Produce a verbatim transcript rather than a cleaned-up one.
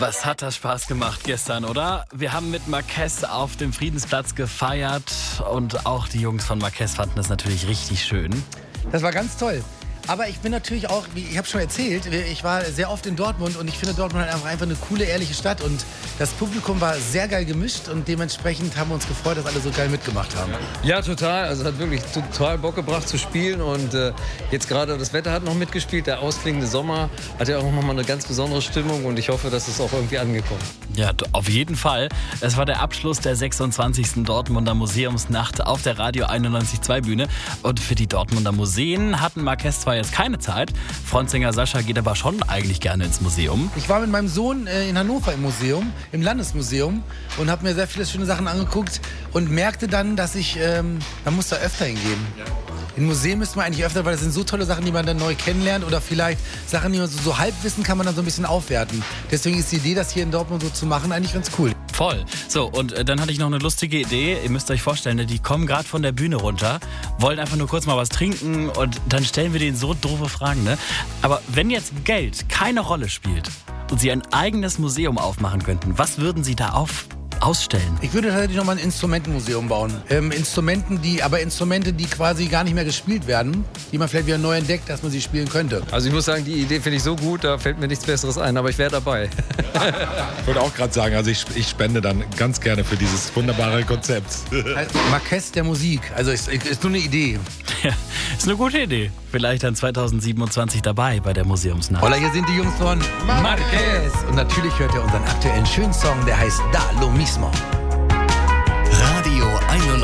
Was hat das Spaß gemacht gestern, oder? Wir haben mit Marquez auf dem Friedensplatz gefeiert und auch die Jungs von Marquez fanden das natürlich richtig schön. Das war ganz toll. Aber ich bin natürlich auch, wie ich habe schon erzählt, ich war sehr oft in Dortmund und ich finde Dortmund halt einfach eine coole, ehrliche Stadt und das Publikum war sehr geil gemischt und dementsprechend haben wir uns gefreut, dass alle so geil mitgemacht haben. Ja, total. Also hat wirklich total Bock gebracht zu spielen und äh, jetzt gerade das Wetter hat noch mitgespielt, der ausklingende Sommer hat ja auch noch mal eine ganz besondere Stimmung und ich hoffe, dass es auch irgendwie angekommen. Ja, auf jeden Fall. Es war der Abschluss der sechsundzwanzigsten Dortmunder Museumsnacht auf der Radio einundneunzig Komma zwei Bühne und für die Dortmunder Museen hatten Marquez zwar jetzt keine Zeit. Frontsänger Sascha geht aber schon eigentlich gerne ins Museum. Ich war mit meinem Sohn äh, in Hannover im Museum, im Landesmuseum und habe mir sehr viele schöne Sachen angeguckt und merkte dann, dass ich, ähm, man muss da öfter hingehen. Ja. In Museen müsste man eigentlich öfter, weil das sind so tolle Sachen, die man dann neu kennenlernt oder vielleicht Sachen, die man so, so halbwissen kann man dann so ein bisschen aufwerten. Deswegen ist die Idee, das hier in Dortmund so zu machen, eigentlich ganz cool. Voll. So, und äh, dann hatte ich noch eine lustige Idee. Ihr müsst euch vorstellen, die kommen gerade von der Bühne runter, wollen einfach nur kurz mal was trinken und dann stellen wir denen so doofe Fragen, ne? Aber wenn jetzt Geld keine Rolle spielt und sie ein eigenes Museum aufmachen könnten, was würden sie da auf ausstellen? Ich würde tatsächlich nochmal ein Instrumentenmuseum bauen. Ähm, Instrumenten, die, aber Instrumente, die quasi gar nicht mehr gespielt werden, die man vielleicht wieder neu entdeckt, dass man sie spielen könnte. Also ich muss sagen, die Idee finde ich so gut, da fällt mir nichts Besseres ein, aber ich wäre dabei. Ich würde auch gerade sagen, also ich, ich spende dann ganz gerne für dieses wunderbare Konzept. Also Marquez der Musik, also ist, ist nur eine Idee. Ja, ist eine gute Idee. Vielleicht dann zweitausendsiebenundzwanzig dabei bei der Museumsnacht. Hola, hier sind die Jungs von Marquez. Und natürlich hört ihr unseren aktuellen schönen Song, der heißt Da Lo Mismo. Radio einundneunzig.